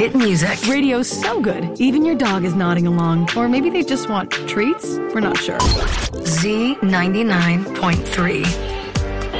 hit music. Radio's so good, even your dog is nodding along. Or maybe they just want treats? We're not sure. Z99.3.